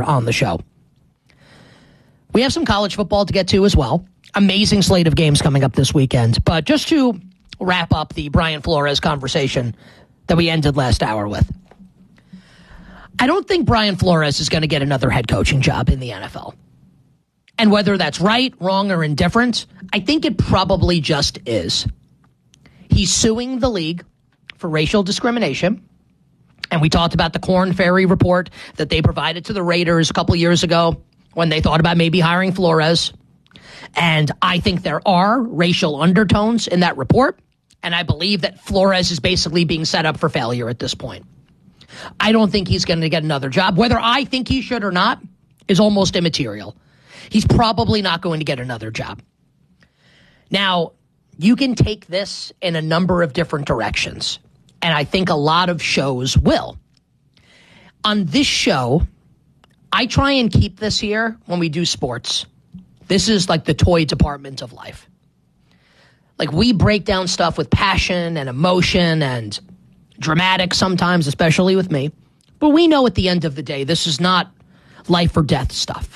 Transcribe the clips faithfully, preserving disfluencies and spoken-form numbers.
hour on the show. We have some college football to get to as well. Amazing slate of games coming up this weekend. But just to wrap up the Brian Flores conversation that we ended last hour with, I don't think Brian Flores is going to get another head coaching job in the N F L. And whether that's right, wrong, or indifferent, I think it probably just is. He's suing the league for racial discrimination. And we talked about the Korn Ferry report that they provided to the Raiders a couple years ago when they thought about maybe hiring Flores. And I think there are racial undertones in that report. And I believe that Flores is basically being set up for failure at this point. I don't think he's going to get another job. Whether I think he should or not is almost immaterial. He's probably not going to get another job. Now, you can take this in a number of different directions, and I think a lot of shows will. On this show, I try and keep this here when we do sports. This is like the toy department of life. Like, we break down stuff with passion and emotion and dramatic sometimes, especially with me. But we know at the end of the day, this is not life or death stuff.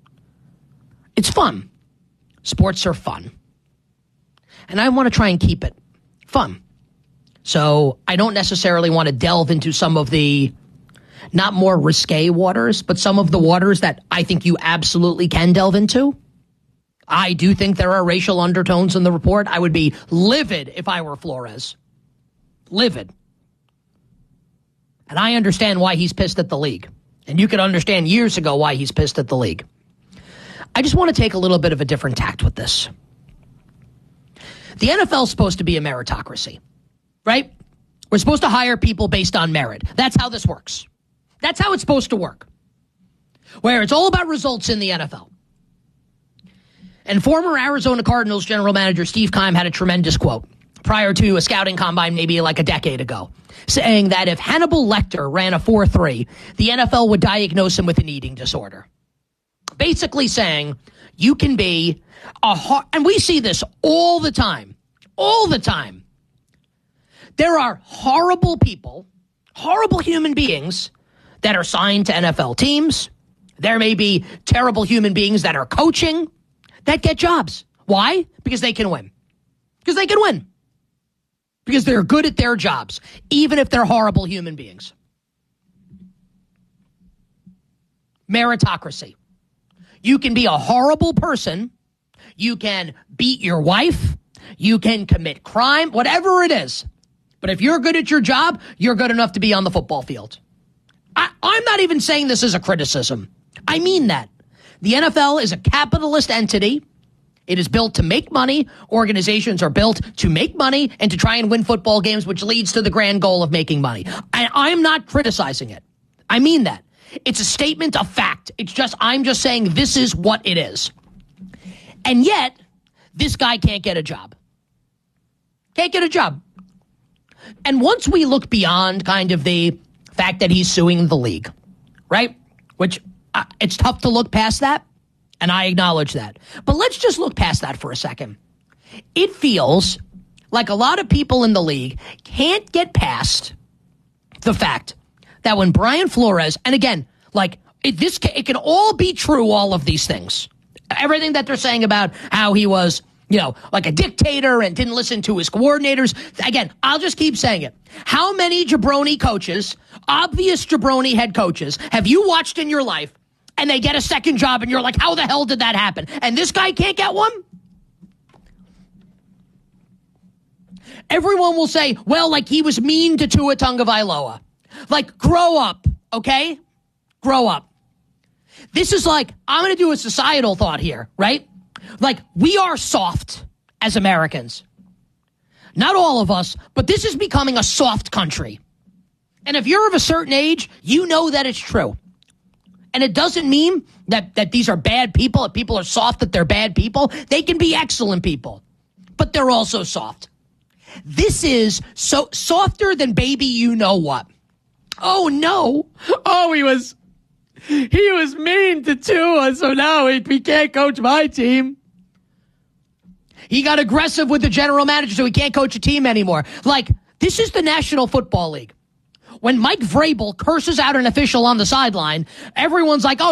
It's fun. Sports are fun. And I want to try and keep it fun. So I don't necessarily want to delve into some of the not more risque waters, but some of the waters that I think you absolutely can delve into. I do think there are racial undertones in the report. I would be livid if I were Flores. Livid. And I understand why he's pissed at the league. And you could understand years ago why he's pissed at the league. I just want to take a little bit of a different tact with this. The N F L is supposed to be a meritocracy, right? We're supposed to hire people based on merit. That's how this works. That's how it's supposed to work. Where it's all about results in the N F L. And former Arizona Cardinals general manager Steve Keim had a tremendous quote prior to a scouting combine maybe like a decade ago, saying that if Hannibal Lecter ran a four three, the N F L would diagnose him with an eating disorder. Basically saying you can be a hor- and we see this all the time, all the time. There are horrible people, horrible human beings that are signed to N F L teams. There may be terrible human beings that are coaching that get jobs. Why? Because they can win. Because they can win. Because they're good at their jobs, even if they're horrible human beings. Meritocracy. You can be a horrible person. You can beat your wife. You can commit crime, whatever it is. But if you're good at your job, you're good enough to be on the football field. I, I'm not even saying this as a criticism. I mean that. The N F L is a capitalist entity. It is built to make money. Organizations are built to make money and to try and win football games, which leads to the grand goal of making money. I, I'm not criticizing it. I mean that. It's a statement of fact. It's just, I'm just saying this is what it is. And yet, this guy can't get a job. Can't get a job. And once we look beyond kind of the fact that he's suing the league, right? Which uh, it's tough to look past that, and I acknowledge that. But let's just look past that for a second. It feels like a lot of people in the league can't get past the fact that when Brian Flores, and again, like it, this, it can all be true, all of these things. Everything that they're saying about how he was, you know, like a dictator and didn't listen to his coordinators. Again, I'll just keep saying it. How many jabroni coaches, obvious jabroni head coaches, have you watched in your life and they get a second job and you're like, how the hell did that happen? And this guy can't get one? Everyone will say, well, like he was mean to Tua Tagovailoa. Like, grow up, okay? Grow up. This is like, I'm going to do a societal thought here, right? Like, we are soft as Americans. Not all of us, but this is becoming a soft country. And if you're of a certain age, you know that it's true. And it doesn't mean that, that these are bad people. If people are soft, that they're bad people. They can be excellent people, but they're also soft. This is so softer than baby you know what. Oh, no. Oh, he was he was mean to Tua, so now he, he can't coach my team. He got aggressive with the general manager, so he can't coach a team anymore. Like, this is the National Football League. When Mike Vrabel curses out an official on the sideline, everyone's like, oh,